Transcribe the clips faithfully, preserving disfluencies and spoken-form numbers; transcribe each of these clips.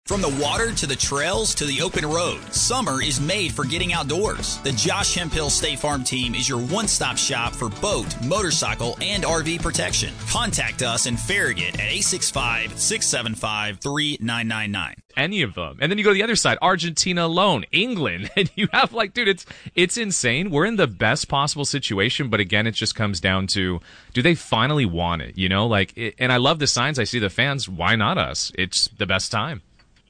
From the water to the trails to the open road, summer is made for getting outdoors. The Josh Hemphill State Farm team is your one-stop shop for boat, motorcycle, and R V protection. Contact us in Farragut at eight six five, six seven five, three nine nine nine. Any of them. And then you go to the other side, Argentina alone, England, and you have like, dude, it's it's insane. We're in the best possible situation, but again, it just comes down to, do they finally want it? You know, like, it, and I love the signs I see the fans. Why not us? It's the best time.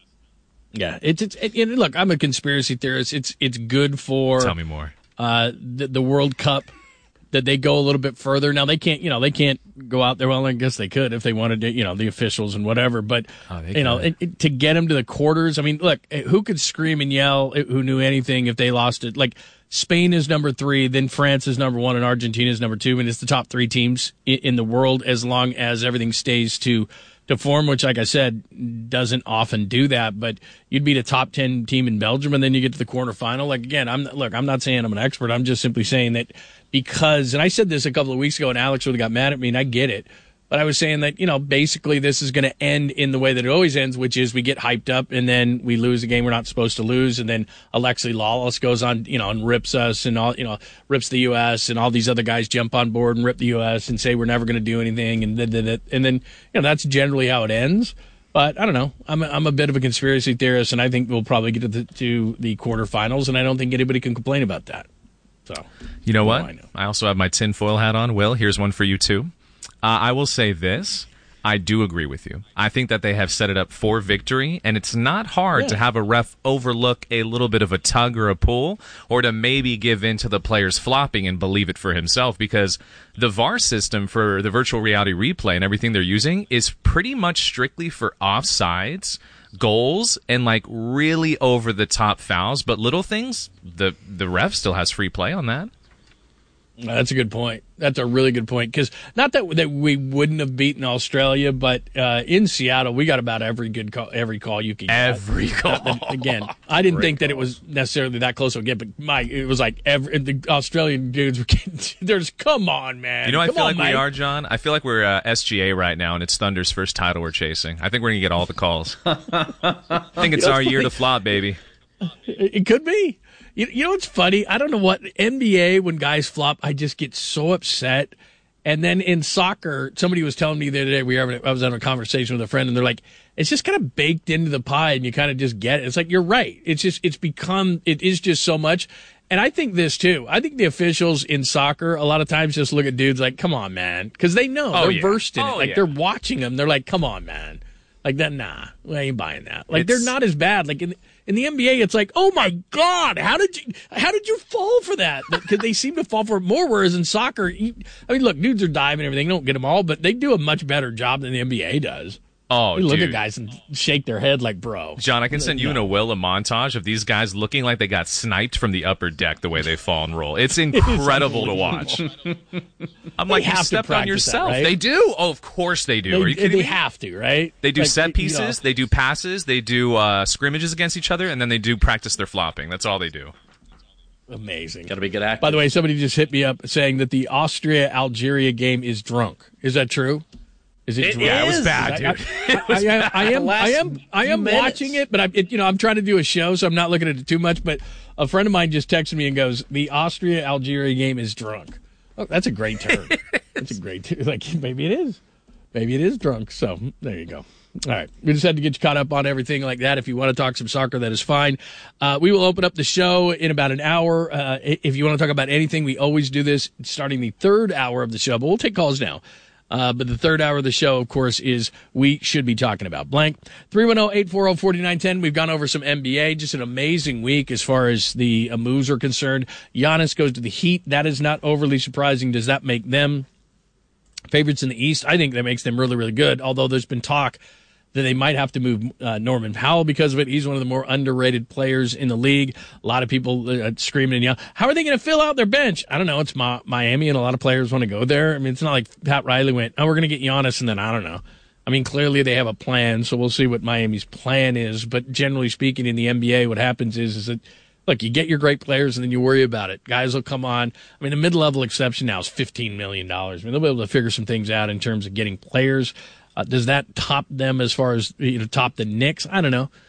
Yeah, it's it's it, it, look. I'm a conspiracy theorist. It's it's good for tell me more. Uh, the, the World Cup, that they go a little bit further. Now they can't, you know, they can't go out there. Well, I guess they could if they wanted to, you know, the officials and whatever. But oh, you know, it, it, to get them to the quarters. I mean, look, who could scream and yell? Who knew anything if they lost it? Like Spain is number three, then France is number one, and Argentina is number two, and it's the top three teams in, in the world as long as everything stays to. To form, which, like I said, doesn't often do that, but you'd beat a top ten team in Belgium, and then you get to the quarterfinal. Like, again, I'm look, I'm not saying I'm an expert. I'm just simply saying that because, and I said this a couple of weeks ago, and Alex really got mad at me, and I get it. But I was saying that, you know, basically this is going to end in the way that it always ends, which is we get hyped up and then we lose a game we're not supposed to lose. And then Alexi Lawless goes on, you know, and rips us and all, you know, rips the U S and all these other guys jump on board and rip the U S and say we're never going to do anything. And then, and then, you know, that's generally how it ends. But I don't know. I'm a, I'm a bit of a conspiracy theorist, and I think we'll probably get to the, to the quarterfinals, and I don't think anybody can complain about that. So, you know what? I, know. I also have my tinfoil hat on. Will, here's one for you too. Uh, I will say this. I do agree with you. I think that they have set it up for victory, and it's not hard yeah. to have a ref overlook a little bit of a tug or a pull, or to maybe give in to the players flopping and believe it for himself, because the V A R system for the virtual reality replay and everything they're using is pretty much strictly for offsides, goals, and like really over-the-top fouls, but little things, the, the ref still has free play on that. That's a good point. That's a really good point. Because not that that we wouldn't have beaten Australia, but uh, in Seattle, we got about every good call, every call you could get. Every call. Uh, again, I didn't every think call. that it was necessarily that close to a game, but my, it was like every the Australian dudes were getting. There's come on, man. You know, come I feel on, like Mike. we are, John. I feel like we're uh, S G A right now, and it's Thunder's first title we're chasing. I think we're gonna get all the calls. I think it's our year to flop, baby. It, it could be. You, you know what's funny? I don't know what N B A, when guys flop, I just get so upset. And then in soccer, somebody was telling me the other day, we were, I was having a conversation with a friend, and they're like, it's just kind of baked into the pie, and you kind of just get it. It's like, you're right. It's just, it's become, it is just so much. And I think this too. I think the officials in soccer a lot of times just look at dudes like, come on, man. Because they know. Oh, they're yeah. versed in oh, it. Like, yeah. they're watching them. They're like, come on, man. Like that, nah, I ain't buying that. Like, It's, they're not as bad. Like in in the N B A, it's like, oh my God, how did you how did you fall for that? Because they seem to fall for it more. Whereas in soccer, you, I mean, look, dudes are diving and everything. Don't get them all, but they do a much better job than the N B A does. Oh, you look dude. at guys and shake their head like, bro. John, I can send you no. and a Will a montage of these guys looking like they got sniped from the upper deck the way they fall and roll. It's incredible to watch. I'm They like, you have to stepped on practice yourself. that, right? They do. Oh, of course they do. They, Are you kidding they me? have to, right? They do Like, set you pieces, know. they do passes, they do uh, scrimmages against each other, and then they do practice their flopping. That's all they do. Amazing. Got to be good actors. By the way, somebody just hit me up saying that the Austria-Algeria game is drunk. Is that true? Is it, It drunk? Yeah, it was is. bad, I, dude. I, I, I, I am, Last I am, I am minutes. watching it, but I'm, it, you know, I'm trying to do a show, so I'm not looking at it too much. But a friend of mine just texted me and goes, "The Austria-Algeria game is drunk." Oh, that's a great term. That's a great term. Like maybe it is, maybe it is drunk. So there you go. All right, we just had to get you caught up on everything like that. If you want to talk some soccer, that is fine. Uh, we will open up the show in about an hour. Uh, if you want to talk about anything, we always do this starting the third hour of the show, but we'll take calls now. Uh, but the third hour of the show, of course, is We Should Be Talking About Blank. three one zero, eight four zero, four nine one zero. We've gone over some N B A. Just an amazing week as far as the uh, moves are concerned. Giannis goes to the Heat. That is not overly surprising. Does that make them favorites in the East? I think that makes them really, really good, although there's been talk that they might have to move uh, Norman Powell because of it. He's one of the more underrated players in the league. A lot of people uh, screaming and yelling, how are they going to fill out their bench? I don't know. It's Ma- Miami, and a lot of players want to go there. I mean, it's not like Pat Riley went, oh, we're going to get Giannis, and then I don't know. I mean, clearly they have a plan, so we'll see what Miami's plan is. But generally speaking, in the N B A, what happens is, is that, look, you get your great players, and then you worry about it. Guys will come on. I mean, the mid-level exception now is fifteen million dollars. I mean, they'll be able to figure some things out in terms of getting players. Uh, does that top them as far as, you know, top the Knicks? I don't know.